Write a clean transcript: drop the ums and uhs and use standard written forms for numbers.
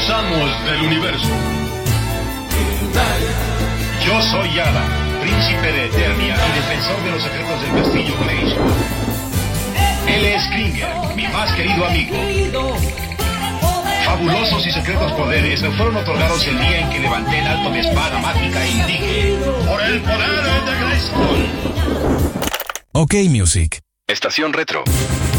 los amos del universo. Yo soy Yada, príncipe de Eternia y defensor de los secretos del castillo Grayskull. Él es Kringer, mi más querido amigo. Fabulosos y secretos poderes me fueron otorgados el día en que levanté en alto mi espada mágica y dije: ¡por el poder de Grayskull! OK Music. Estación Retro.